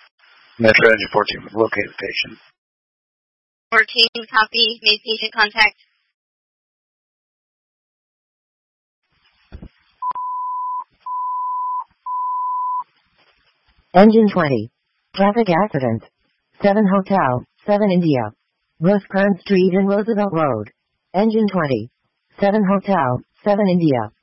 Metro Engine 14, locate the patient. 14, copy. Made patient contact. Engine 20. Traffic accident. 7 Hotel, 7 India. Rosecrans Street and Roosevelt Road. Engine 20. 7 Hotel, 7 India.